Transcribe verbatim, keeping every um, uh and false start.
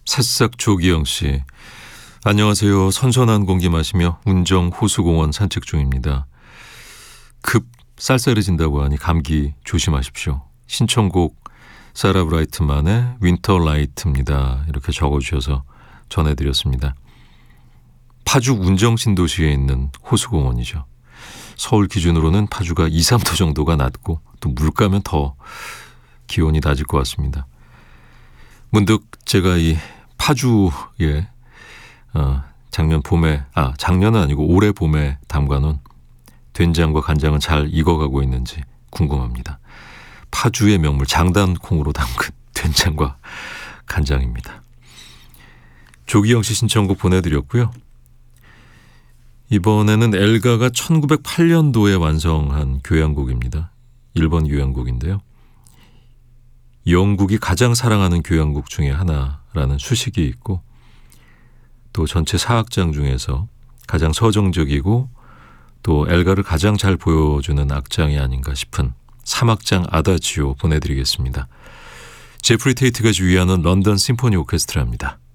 새싹 조기영 씨, 안녕하세요. 선선한 공기 마시며 운정 호수공원 산책 중입니다. 급 쌀쌀해진다고 하니 감기 조심하십시오. 신청곡 사라 브라이트만의 윈터 라이트입니다. 이렇게 적어주셔서 전해드렸습니다. 파주 운정 신도시에 있는 호수공원이죠. 서울 기준으로는 파주가 이, 삼 도 정도가 낮고 또 물가면 더 기온이 낮을 것 같습니다. 문득 제가 이 파주에 어, 작년 봄에 아 작년은 아니고 올해 봄에 담가놓은 된장과 간장은 잘 익어가고 있는지 궁금합니다. 파주의 명물 장단콩으로 담근 된장과 간장입니다. 조기영 씨 신청곡 보내드렸고요. 이번에는 엘가가 천구백팔 년도에 완성한 교향곡입니다. 일 번 교향곡인데요. 영국이 가장 사랑하는 교향곡 중에 하나라는 수식이 있고 또 전체 사악장 중에서 가장 서정적이고 또 엘가를 가장 잘 보여주는 악장이 아닌가 싶은 삼 악장 아다지오 보내드리겠습니다. 제프리 테이트가 지휘하는 런던 심포니 오케스트라입니다.